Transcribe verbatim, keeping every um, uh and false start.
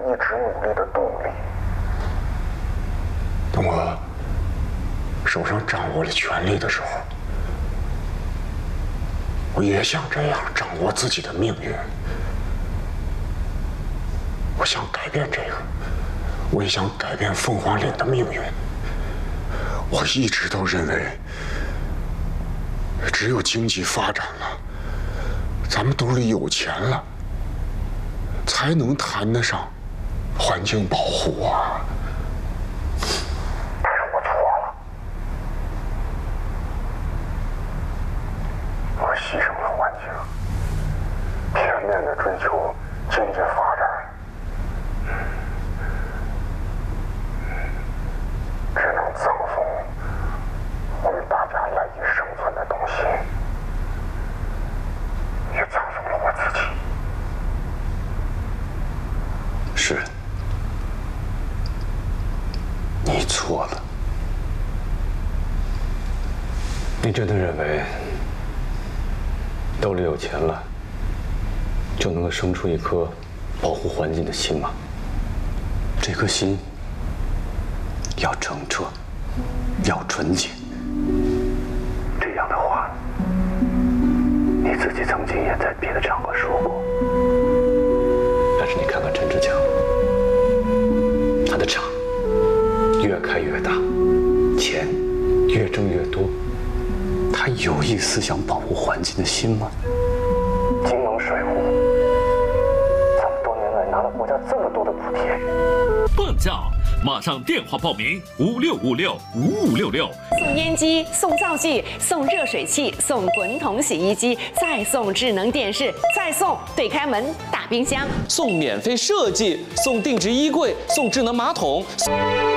一直努力的动力。等我手上掌握了权力的时候，我也想这样掌握自己的命运。我想改变这个，我也想改变凤凰岭的命运。我一直都认为，只有经济发展了，咱们兜里有钱了，才能谈得上环境保护啊。但是我错了，我牺牲了环境，片面的追求经济发展，只能赠送我们大家赖以生存的东西，也葬送了我自己。是，你错了。 你真的认为兜里有钱了，就能够生出一颗保护环境的心吗？这颗心要澄澈，要纯洁。这样的话，你自己曾经也在别的场合说过。但是你看看陈志强，他的厂越开越大，钱越挣越多，他有一丝想保护环境的心吗？ 金盟水务这么多年来拿了国家这么多的补贴， 蹦教马上电话报名五六五六五五六六， 送烟机、送灶具、送热水器、送滚筒洗衣机，再送智能电视，再送对开门大冰箱， 送免费设计，送定制衣柜，送智能马桶。